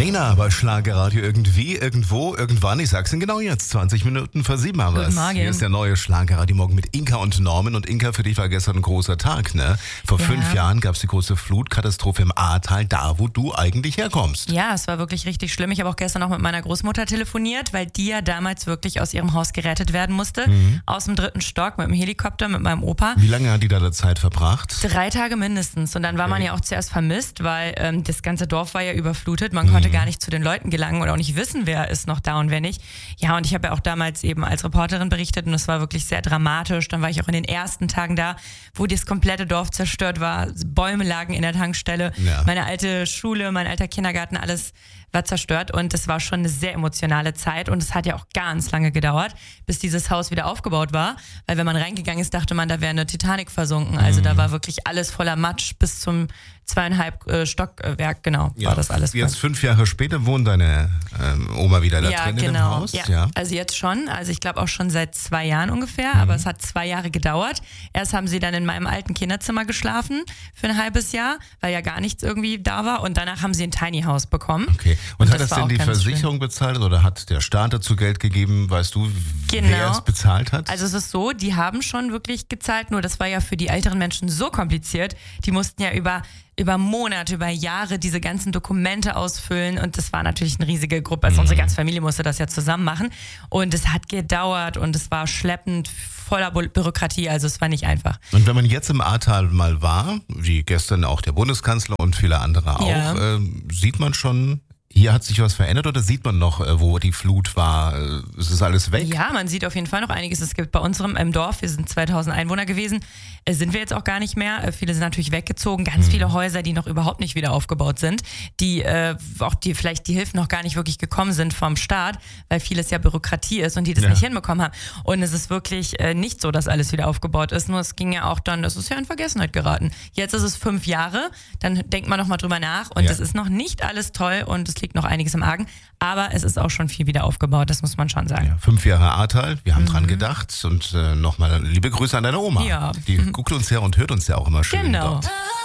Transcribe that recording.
Rainer bei Schlagerradio irgendwie, irgendwo, irgendwann. Ich sag's Ihnen genau jetzt. 20 Minuten vor 7 haben wir es. Guten Morgen. Hier ist der neue Schlagerradio Morgen mit Inka und Norman. Und Inka, für dich war gestern ein großer Tag, ne? Vor 5 Jahren gab's die große Flutkatastrophe im Ahrtal, da wo du eigentlich herkommst. Ja, es war wirklich richtig schlimm. Ich habe auch gestern noch mit meiner Großmutter telefoniert, weil die ja damals wirklich aus ihrem Haus gerettet werden musste. Aus dem 3. Stock mit dem Helikopter, mit meinem Opa. Wie lange hat die da Zeit verbracht? 3 Tage mindestens. Und dann war man ja auch zuerst vermisst, weil das ganze Dorf war ja überflutet. Man konnte gar nicht zu den Leuten gelangen oder auch nicht wissen, wer ist noch da und wer nicht. Ja, und ich habe ja auch damals eben als Reporterin berichtet und es war wirklich sehr dramatisch. Dann war ich auch in den ersten Tagen da, wo das komplette Dorf zerstört war. Bäume lagen in der Tankstelle. Ja. Meine alte Schule, mein alter Kindergarten, alles war zerstört und es war schon eine sehr emotionale Zeit und es hat ja auch ganz lange gedauert, bis dieses Haus wieder aufgebaut war, weil wenn man reingegangen ist, dachte man, da wäre eine Titanic versunken, also da war wirklich alles voller Matsch bis zum 2,5 Stockwerk, genau, war das alles. Jetzt 5 Jahre später wohnt deine Oma wieder da drin in dem Haus? Ja, also jetzt schon, also ich glaube auch schon seit 2 Jahren ungefähr, aber es hat 2 Jahre gedauert. Erst haben sie dann in meinem alten Kinderzimmer geschlafen für ein halbes Jahr, weil ja gar nichts irgendwie da war und danach haben sie ein Tiny House bekommen. Okay. Und hat das denn die Versicherung bezahlt oder hat der Staat dazu Geld gegeben? Weißt du, wer es bezahlt hat? Also es ist so, die haben schon wirklich gezahlt, nur das war ja für die älteren Menschen so kompliziert. Die mussten ja über Monate, über Jahre diese ganzen Dokumente ausfüllen und das war natürlich eine riesige Gruppe. Also unsere ganze Familie musste das ja zusammen machen und es hat gedauert und es war schleppend, voller Bürokratie, also es war nicht einfach. Und wenn man jetzt im Ahrtal mal war, wie gestern auch der Bundeskanzler und viele andere auch, sieht man schon, hier hat sich was verändert oder sieht man noch, wo die Flut war? Ist es alles weg? Ja, man sieht auf jeden Fall noch einiges. Es gibt bei uns im Dorf, wir sind 2000 Einwohner gewesen, sind wir jetzt auch gar nicht mehr. Viele sind natürlich weggezogen. Ganz viele Häuser, die noch überhaupt nicht wieder aufgebaut sind, die vielleicht die Hilfen noch gar nicht wirklich gekommen sind vom Staat, weil vieles ja Bürokratie ist und die das nicht hinbekommen haben. Und es ist wirklich nicht so, dass alles wieder aufgebaut ist. Nur es ging ja auch dann, das ist ja in Vergessenheit geraten. Jetzt ist es 5 Jahre, dann denkt man nochmal drüber nach und es ist noch nicht alles toll und es liegt noch einiges im Argen, aber es ist auch schon viel wieder aufgebaut, das muss man schon sagen. Ja, 5 Jahre Ahrtal, wir haben dran gedacht und nochmal liebe Grüße an deine Oma. Ja. Die guckt uns ja und hört uns ja auch immer schön dort.